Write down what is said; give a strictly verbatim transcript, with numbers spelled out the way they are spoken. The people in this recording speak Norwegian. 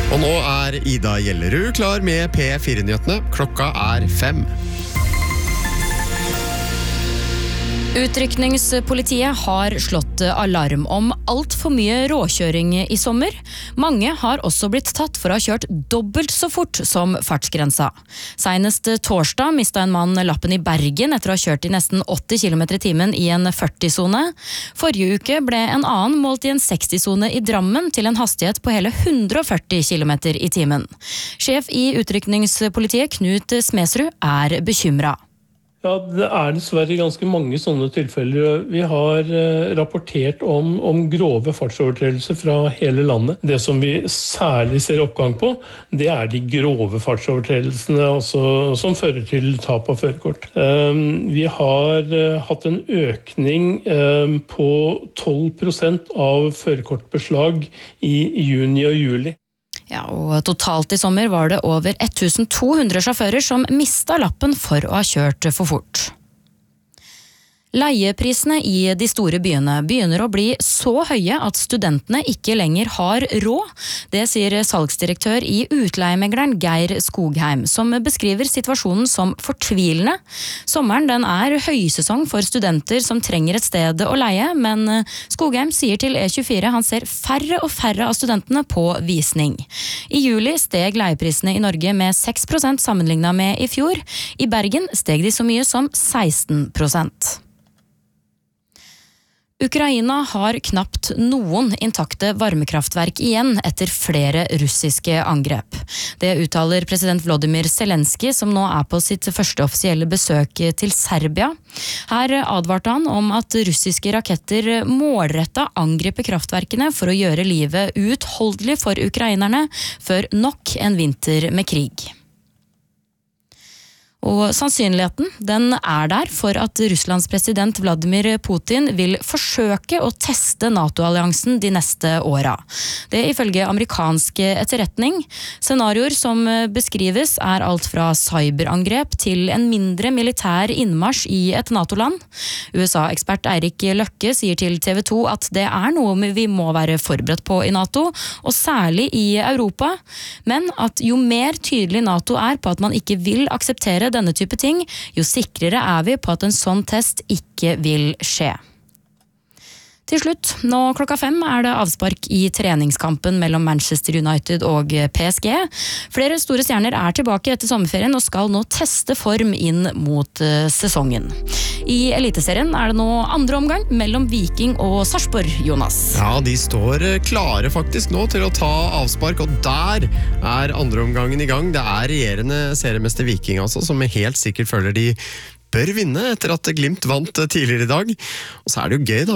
Og nå er Ida Gjellerud klar med P fire-nyhetene. Klokka er fem. Utrykningspolitiet har slått alarm om alt for mye råkjøring i sommer. Mange har også blitt tatt for å ha kjørt dobbelt så fort som fartsgrensa. Senest torsdag mistet en mann lappen i Bergen etter å ha kjørt i nesten åtti kilometer i timen i en førti-sone. Forrige uke ble en annen målt i en seksti-sone i Drammen til en hastighet på hele hundre og førti kilometer i timen. Sjef i utrykningspolitiet Knut Smedsrud er bekymret. Ja, det er dessverre ganske mange sånne tilfeller. Vi har eh, rapportert om, om grove fartsovertredelser fra hele landet. Det som vi særlig ser oppgang på, det er de grove fartsovertredelsene altså, som fører til tap av førerkort. Eh, vi har eh, hatt en økning eh, på tolv prosent av førerkortbeslag i juni og juli. Ja, og totalt i sommer var det over tusen to hundre sjåfører som mistet lappen for å ha kjørt for fort. Leieprisene i de store byene begynner å bli så høye at studentene ikke lenger har råd. Det sier salgsdirektør i utleiemegleren Geir Skogheim, som beskriver situasjonen som fortvilende. Sommeren den er høysesong for studenter som trenger et sted å leie, men Skogheim sier til E tjuefire han ser færre og færre av studentene på visning. I juli steg leieprisene i Norge med seks prosent sammenlignet med i fjor. I Bergen steg de så mye som seksten prosent. Ukraina har knapt noen intakte varmekraftverk igjen etter flere russiske angrep. Det uttaler president Volodymyr Zelensky, som nå er på sitt første offisielle besøk til Serbia. Her advarte han om at russiske raketter målrettet angriper kraftverkene for å gjøre livet uutholdelig for ukrainerne før nok en vinter med krig. Og sannsynligheten den er der for at Russlands president Vladimir Putin vil forsøke å teste NATO-alliansen de neste åra. Det er ifølge amerikansk etterretning. Scenarioer som beskrives er alt fra cyberangrep til en mindre militær innmarsj i et NATO-land. U S A-ekspert Eirik Løkke sier til T V to at det er noe vi må være forberedt på i NATO, og særlig i Europa, men at jo mer tydelig NATO er på at man ikke vil akseptere denne type ting, jo sikrere er vi på at en sånn test ikke vil skje. Til slutt, nå klokka fem er det avspark i treningskampen mellom Manchester United og P S G. Flere store stjerner er tilbake etter sommerferien og skal nå teste form inn mot uh, sesongen. I Eliteserien er det nå andre omgang mellom Viking og Sarpsborg, Jonas. Ja, de står klare faktisk nå til å ta avspark, og der er andre omgangen i gang. Det er regjerende seriemester Viking altså, som helt sikkert føler de bør vinne etter at Glimt vant tidligere i dag. Og så er det jo gøy da,